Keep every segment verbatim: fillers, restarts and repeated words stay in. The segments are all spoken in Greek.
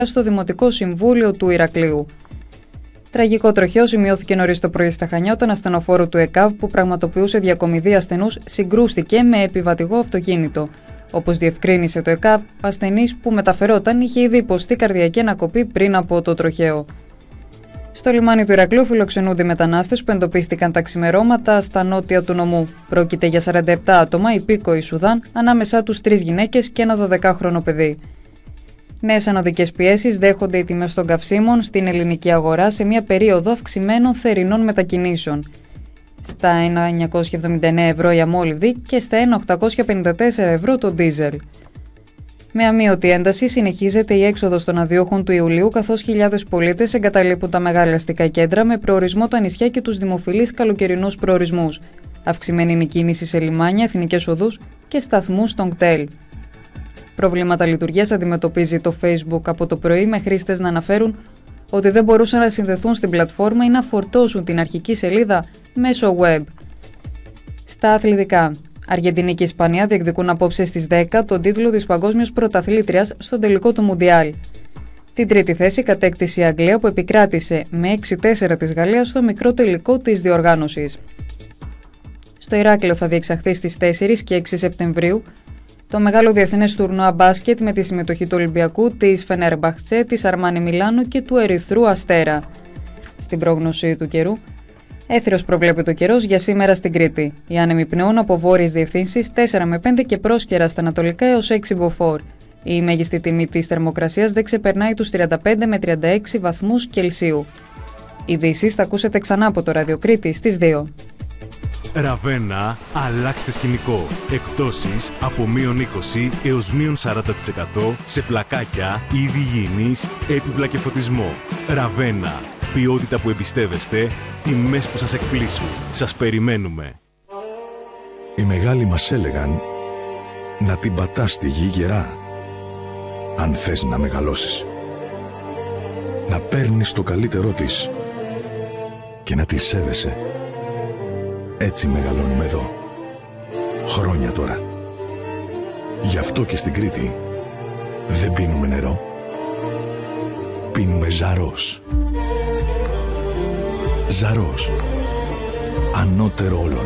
στο Δημοτικό Συμβούλιο του Ηρακλείου. Τραγικό τροχαίο σημειώθηκε νωρίς το πρωί στα Χανιά όταν ασθενοφόρο του ΕΚΑΒ που πραγματοποιούσε διακομιδή ασθενούς συγκρούστηκε με επιβατικό αυτοκίνητο. Όπως διευκρίνησε το ΕΚΑΒ, ο ασθενής που μεταφερόταν είχε ήδη υποστεί καρδιακή ανακοπή πριν από το τροχαίο. Στο λιμάνι του Ηρακλείου φιλοξενούνται οι μετανάστες που εντοπίστηκαν τα ξημερώματα στα νότια του νομού. Πρόκειται για σαράντα επτά άτομα υπήκοοι Σουδάν, ανάμεσά τους τρεις γυναίκες και ένα δωδεκάχρονο παιδί. Νέες ανωδικές πιέσεις δέχονται οι τιμές των καυσίμων στην ελληνική αγορά σε μια περίοδο αυξημένων θερινών μετακινήσεων. Στα ένα χιλιάδες εννιακόσια εβδομήντα εννέα ευρώ η αμόλυβδη και στα ένα χιλιάδες οκτακόσια πενήντα τέσσερα ευρώ το ντίζελ. Με αμείωτη ένταση συνεχίζεται η έξοδος των αδιόχων του Ιουλίου, καθώς χιλιάδες πολίτες εγκαταλείπουν τα μεγάλα αστικά κέντρα με προορισμό τα νησιά και τους δημοφιλείς καλοκαιρινούς προορισμούς. Αυξημένη είναι η κίνηση σε λιμάνια, εθνικές οδούς και σταθμούς των κτέλ. Προβλήματα λειτουργίας αντιμετωπίζει το Facebook από το πρωί, με χρήστες να αναφέρουν ότι δεν μπορούσαν να συνδεθούν στην πλατφόρμα ή να φορτώσουν την αρχική σελίδα μέσω web. Στα αθλητικά. Αργεντινή και Ισπανία διεκδικούν απόψε στις δέκα τον τίτλο της παγκόσμιας πρωταθλήτριας στον τελικό του Μουντιάλ. Την τρίτη θέση κατέκτησε η Αγγλία που επικράτησε με έξι τέσσερα της Γαλλίας στο μικρό τελικό της διοργάνωσης. Στο Ηράκλειο θα διεξαχθεί στις τέσσερις και έξι Σεπτεμβρίου το μεγάλο διεθνές τουρνουά μπάσκετ με τη συμμετοχή του Ολυμπιακού, της Φενέρμπαχτσε, της Αρμάνι Μιλάνου και του Ερυθρού Αστέρα. Στην πρόγνωση του καιρού, έθριος προβλέπει το καιρός για σήμερα στην Κρήτη. Οι άνεμοι πνέουν από βόρειες διευθύνσεις τέσσερα με πέντε και πρόσκαιρα στα ανατολικά έως έξι μποφόρ. Η μέγιστη τιμή της θερμοκρασίας δεν ξεπερνάει τους τριάντα πέντε με τριάντα έξι βαθμούς Κελσίου. Ειδήσεις θα ακούσετε ξανά από το Ραδιοκρίτη στις δύο. Ραβένα, αλλάξτε σκηνικό. Εκπτώσεις από μείον είκοσι έως μείον σαράντα τοις εκατό σε πλακάκια, είδη υγιεινής, έπιπλα και φωτισμό. Ραβένα. Ποιότητα που εμπιστεύεστε, τιμές που σας εκπλήσουν. Σας περιμένουμε. Οι μεγάλοι μας έλεγαν να την πατάς στη γη γερά, αν θες να μεγαλώσεις. Να παίρνεις το καλύτερό της και να τη σέβεσαι. Έτσι μεγαλώνουμε εδώ. Χρόνια τώρα. Γι' αυτό και στην Κρήτη δεν πίνουμε νερό. Πίνουμε Ζαρός. Ζαρός. Ανώτερο όλων.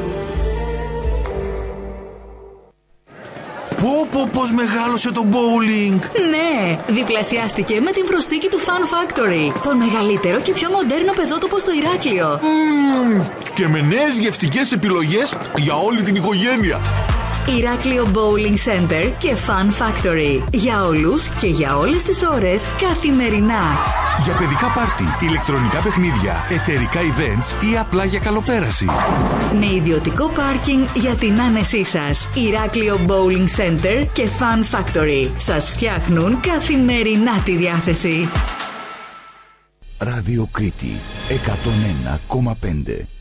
Πω πω πως μεγάλωσε το bowling! Ναι, διπλασιάστηκε με την προσθήκη του Fun Factory. Το μεγαλύτερο και πιο μοντέρνο παιδότοπο στο Ηράκλειο. Mm, και με νέες γευστικές επιλογές για όλη την οικογένεια. Ηράκλειο Bowling Center και Fun Factory. Για όλους και για όλες τις ώρες, καθημερινά. Για παιδικά πάρτι, ηλεκτρονικά παιχνίδια, εταιρικά events ή απλά για καλοπέραση. Με ιδιωτικό πάρκινγκ για την άνεσή σας. Ηράκλειο Bowling Center και Fun Factory. Σας φτιάχνουν καθημερινά τη διάθεση. Ραδιοκρίτη εκατόν ένα κόμμα πέντε.